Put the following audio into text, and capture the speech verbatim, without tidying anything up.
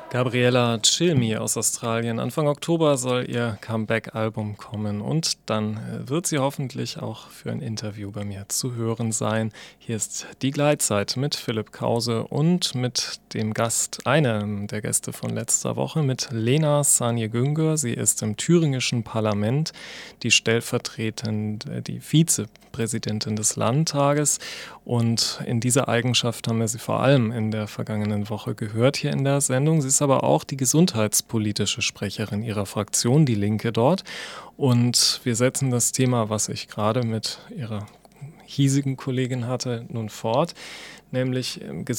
Gabriella Cilmi aus Australien. Anfang Oktober soll ihr Comeback-Album kommen und dann äh, wird sie hoffentlich auch für ein Interview bei mir zu hören sein. Hier ist die Gleitzeit mit Philipp Krause und mit dem Gast, einem der Gäste von letzter Woche, mit Lena Sanje-Güngör. Sie ist im thüringischen Parlament die stellvertretende, die Vizepräsidentin des Landtages, und in dieser Eigenschaft haben wir sie vor allem in der vergangenen Woche gehört hier in der Sendung. Sie ist aber auch die gesundheitspolitische Sprecherin ihrer Fraktion, die Linke dort. Und wir setzen das Thema, was ich gerade mit ihrer hiesigen Kollegin hatte, nun fort, nämlich